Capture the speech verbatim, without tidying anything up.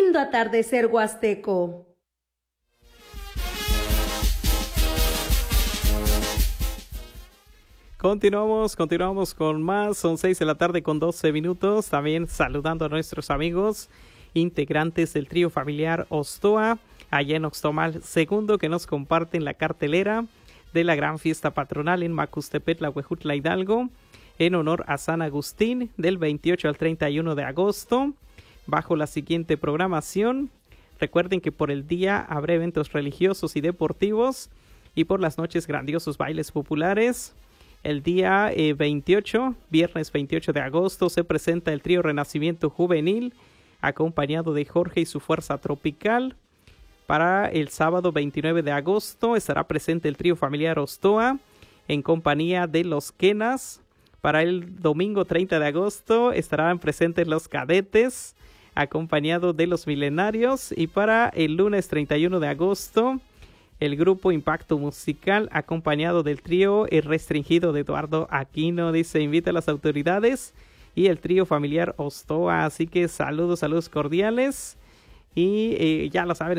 lindo atardecer huasteco. Continuamos, continuamos con más, son seis de la tarde con doce minutos, también saludando a nuestros amigos integrantes del trío familiar Ostoa, allá en Oxtomal segundo, que nos comparten la cartelera de la gran fiesta patronal en Macustepetla, Huejutla, Hidalgo, en honor a San Agustín, del veintiocho al treinta y uno de agosto, bajo la siguiente programación. Recuerden que por el día habrá eventos religiosos y deportivos, y por las noches grandiosos bailes populares. El día eh, veintiocho, viernes veintiocho de agosto, se presenta el trío Renacimiento Juvenil, acompañado de Jorge y su Fuerza Tropical. Para el sábado veintinueve de agosto estará presente el trío familiar Ostoa, en compañía de los Quenas. Para el domingo treinta de agosto estarán presentes los Cadetes, acompañado de los Milenarios. Y para el lunes treinta y uno de agosto, el grupo Impacto Musical, acompañado del trío El Restringido de Eduardo Aquino. Dice, invita a las autoridades y el trío familiar Ostoa. Así que saludos, saludos cordiales. Y eh, ya lo saben,